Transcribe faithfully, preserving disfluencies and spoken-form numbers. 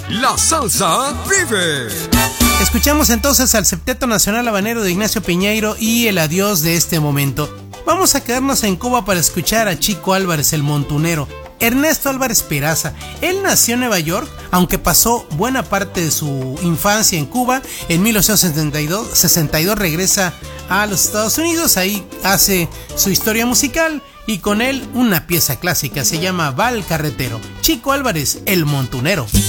La salsa vive. Escuchamos entonces al Septeto Nacional Habanero de Ignacio Piñeiro y el adiós de este momento. Vamos a quedarnos en Cuba para escuchar a Chico Álvarez, el montunero. Ernesto Álvarez Peraza. Él nació en Nueva York, aunque pasó buena parte de su infancia en Cuba. En mil novecientos sesenta y dos regresa a los Estados Unidos, ahí hace su historia musical y con él una pieza clásica, se llama Va al Carretero. Chico Álvarez, el montunero.